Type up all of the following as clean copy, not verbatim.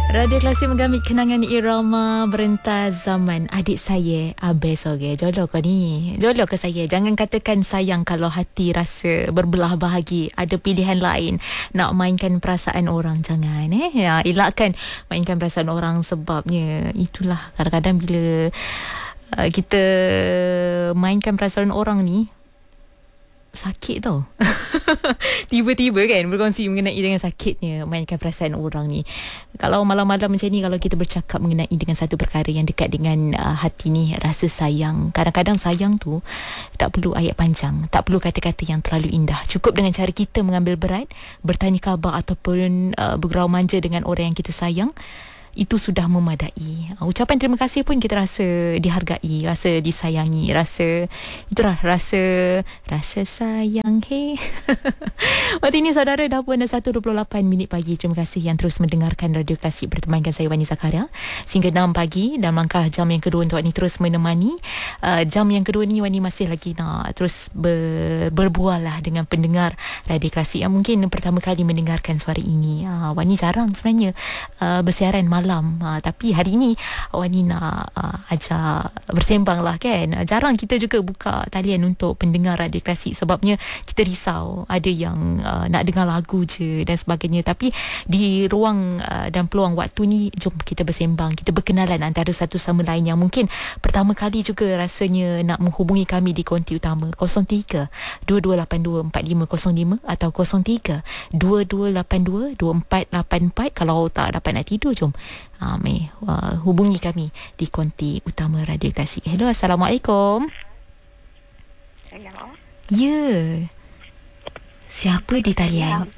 Radio Klasik menggamit kenangan irama berentas zaman. Adik saya, abes okay. Jodoh kau ni. Jodoh ke saya? Jangan katakan sayang kalau hati rasa berbelah bahagi. Ada pilihan lain nak mainkan perasaan orang. Jangan ya, elakkan mainkan perasaan orang, sebabnya itulah kadang-kadang bila kita mainkan perasaan orang ni sakit tau. Tiba-tiba kan berkongsi mengenai dengan sakitnya mainkan perasaan orang ni. Kalau malam-malam macam ni, kalau kita bercakap mengenai dengan satu perkara yang dekat dengan hati ni, rasa sayang. Kadang-kadang sayang tu tak perlu ayat panjang, tak perlu kata-kata yang terlalu indah. Cukup dengan cara kita mengambil berat, bertanya khabar ataupun bergurau manja dengan orang yang kita sayang. Itu sudah memadai. Ucapan terima kasih pun kita rasa dihargai, rasa disayangi, rasa itulah rasa sayang. Waktu ini saudara dah pun dah 1.28 minit pagi. Terima kasih yang terus mendengarkan Radio Klasik bertemankan saya Wani Zakaria sehingga 6 pagi. Dan langkah jam yang kedua untuk Wani terus menemani. Jam yang kedua ni Wani masih lagi nak terus berbual lah dengan pendengar Radio Klasik yang mungkin pertama kali mendengarkan suara ini. Wani jarang sebenarnya bersiaran malam. Tapi hari ini Wani nak ajak bersembang lah kan. Jarang kita juga buka talian untuk pendengar Radio Klasik, sebabnya kita risau ada yang nak dengar lagu je dan sebagainya. Tapi di ruang dan peluang waktu ni, jom kita bersembang, kita berkenalan antara satu sama lain yang mungkin pertama kali juga rasanya nak menghubungi kami di konti utama 03 2282 4505 atau 03 2282 2484. Kalau tak dapat nak tidur, jom hubungi kami di konti utama Radio Klasik. Hello, Assalamualaikum. Hello. Ya. Siapa di talian?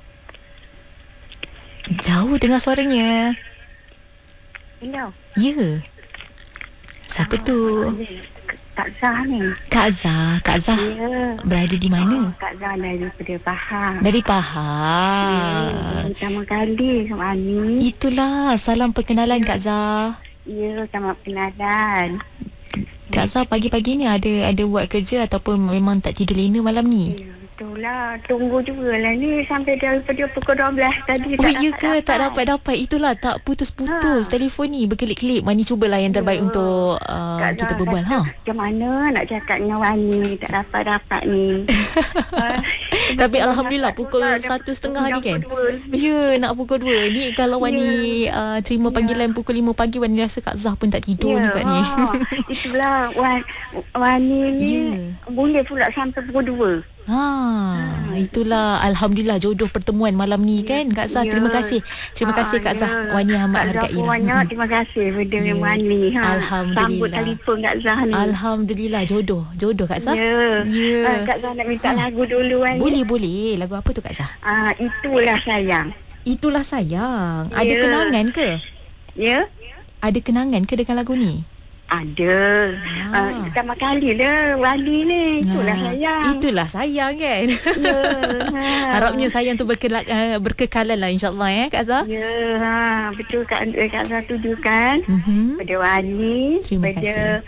Jauh dengar suaranya. Hello. Ya. Siapa tu? Kak Zah ni. Kak Zah. Kak Zah berada di mana? Kak Zah daripada Pahang. Dari Pahang. Pertama kali sama ni. Itulah, salam perkenalan Kak Zah. Ya, sama kenalan. Kak Zah pagi-pagi ni ada buat kerja ataupun memang tak tidur lena malam ni? Ya, itulah. Tunggu jugalah ni sampai daripada pukul 12 tadi. Oh ya ke? Tak dapat. Itulah, tak putus-putus telefon ni, berkelip-kelip. Wani cubalah yang terbaik untuk kita berbual. Macam mana nak cakap dengan Wani, tak dapat ni. Tapi Alhamdulillah pukul 1.30 ni kan? Ya, nak pukul 2 ni. Kalau Wani terima panggilan pukul 5 pagi, Wani rasa Kak Zah pun tak tidur ni kat ni. Itulah Wani ni boleh pula sampai pukul 2. Itulah, Alhamdulillah jodoh pertemuan malam ni kan Kak Zah. Terima kasih Kak Zah. Wani amat hargai lah. Terima kasih pada Wani. Alhamdulillah. Sambut telefon Kak Zah ni. Alhamdulillah jodoh Kak Zah. Kak Zah nak minta lagu dulu Wani. Boleh. Lagu apa tu Kak Zah? Itulah sayang. Itulah sayang. Ada kenangan ke? Ya. Ada kenangan ke dengan lagu ni? Ada. Pertama kali lah Wali ni. Itulah sayang. Itulah sayang kan. Harapnya sayang tu berkekalan lah insyaAllah Kak Zah. Ya, betul Kak Zah tujukan pada Wali, pada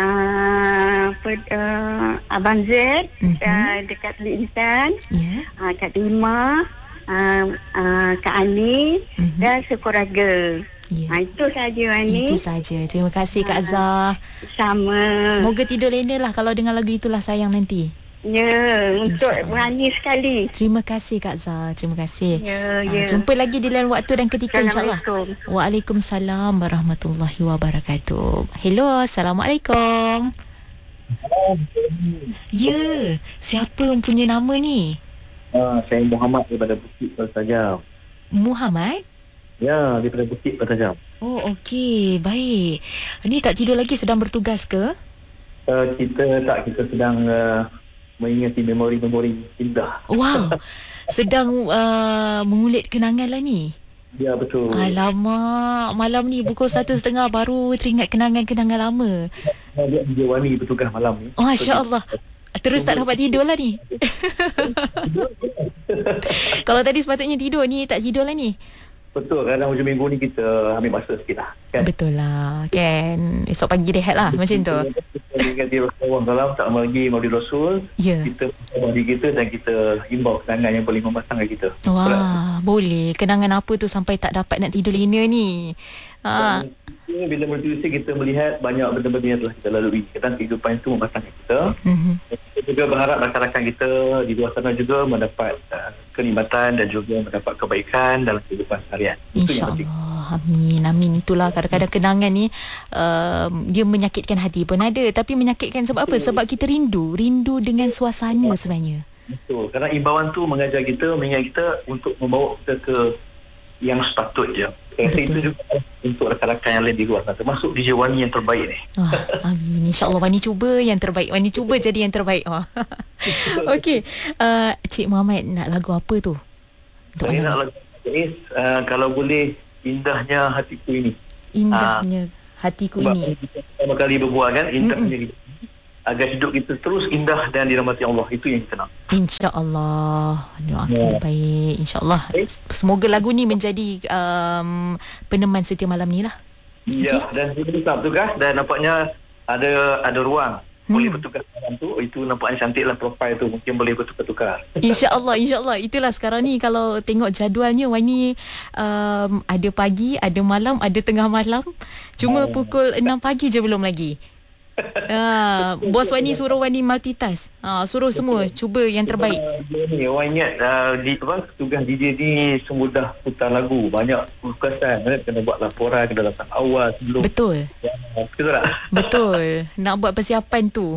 Abang Z, dekat Teluk Intan, Kak Dima, Kak Ani dan sekeluarga. Itu saja Wani. Itu saja. Terima kasih Kak Zah. Sama. Semoga tidur lena lah kalau dengar lagu itulah sayang nanti. Ya, untuk Wani sekali. Terima kasih Kak Zah. Terima kasih. Ya. Jumpa lagi di lain waktu dan ketika insyaAllah. Waalaikumsalam warahmatullahi wabarakatuh. Hello, Assalamualaikum. Ya, siapa yang punya nama ni? Saya Muhammad daripada Bukit Bertajam. Muhammad? Ya, daripada Bukit Bertajam. Oh, okey. Baik. Ni tak tidur lagi, sedang bertugas ke? Kita sedang mengingati memori-memori indah. Wow. Sedang mengulit kenangan lah ni. Ya, betul. Alamak, malam ni pukul 1.30 baru teringat kenangan-kenangan lama. Dia Wani bertugas malam ni. Masya Allah. Terus tak dapat tidur lah ni. Kalau tadi sepatutnya tidur, ni tak tidur lah ni. Betul, kadang hujung minggu ni kita ambil masa sikit lah kan. Betul lah kan. Esok pagi rehat lah macam tu. Kita ingat dia Rasulullah SAW, tak lama lagi Maulid Rasul. Ya. Kita bersama diri kita dan kita himbau kenangan yang boleh memasangkan kita. Wah, boleh. Kenangan apa tu sampai tak dapat nak tidur lena ni? Dan bila menerusi kita melihat banyak benda-benda yang telah kita lalui. Kadang kehidupan itu memasangkan kita. Kita juga berharap rakan-rakan kita di luar sana juga mendapat kenikmatan dan juga mendapat kebaikan dalam kehidupan seharian. Itu yang penting. InsyaAllah. Amin. Amin. Itulah kadang-kadang kenangan ni dia menyakitkan hati pun ada. Tapi menyakitkan sebab apa? Sebab kita rindu. Rindu dengan suasana sebenarnya. Betul. Kerana imbauan tu mengajar kita, mengingat kita untuk membawa kita ke yang sepatutnya. Saya rasa itu juga untuk rakan-rakan yang lain di luar sana. Termasuk DJ Wani yang terbaik ni. Amin. InsyaAllah Wani cuba yang terbaik. Wani cuba jadi yang terbaik. Okey. Cik Muhammad nak lagu apa tu? Saya nak lagu Is, kalau boleh, Indahnya Hatiku Ini. Indahnya hatiku ini. Kita pertama kali berbual kan, indahnya hidup. Agar hidup kita terus indah dan dirahmati Allah. Itu yang kita nak. InsyaAllah. Doakan baik. InsyaAllah. Semoga lagu ni menjadi peneman setiap malam ni lah. Ya, dan kita tetap tugas dan nampaknya ada ruang. Boleh bertukar malam tu. Itu nampaknya cantik lah profil tu. Mungkin boleh bertukar-tukar. InsyaAllah, insyaAllah. Itulah sekarang ni kalau tengok jadualnya Wani ada pagi, ada malam, ada tengah malam. Cuma pukul 6 pagi je belum lagi. Bos Wani suruh Wani multitask. Suruh semua cuba yang terbaik. Ni orang ingat tugas DJ ni semudah putar lagu. Banyak tugasan, kena buat laporan, kena datang awal sebelum. Betul. Betul tak? Betul. Nak buat persiapan tu.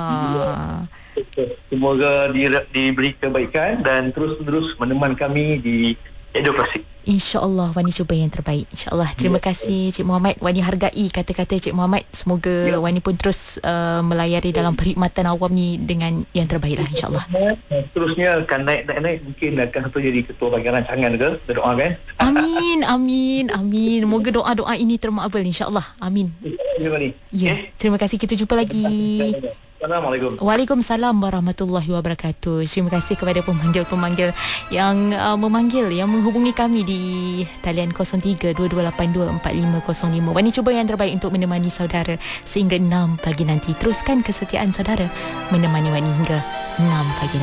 Semoga diberi kebaikan dan terus-menerus meneman kami di Edo Klasik. InsyaAllah Wani cuba yang terbaik. InsyaAllah. Terima kasih Cik Muhammad. Wani hargai kata-kata Cik Muhammad. Semoga Wani pun terus melayari dalam perkhidmatan awam ni dengan yang terbaik lah, insyaAllah. Terusnya akan naik. Mungkin akan satu jadi ketua bahagian rancangan ke. Kita doakan. Amin. Amin. Amin. Moga doa-doa ini termakbul, insyaAllah. Amin. Ya. Terima kasih. Kita jumpa lagi. Assalamualaikum. Waalaikumsalam warahmatullahi wabarakatuh. Terima kasih kepada pemanggil-pemanggil yang memanggil, yang menghubungi kami di talian 03-2282-4505. Wani cuba yang terbaik untuk menemani saudara sehingga 6 pagi nanti. Teruskan kesetiaan saudara menemani Wani hingga 6 pagi nanti.